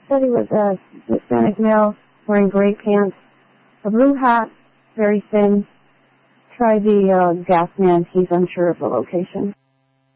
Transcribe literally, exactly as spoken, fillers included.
Said he was a Hispanic male wearing gray pants, a blue hat, very thin. Try the uh, gas man. He's unsure of the location.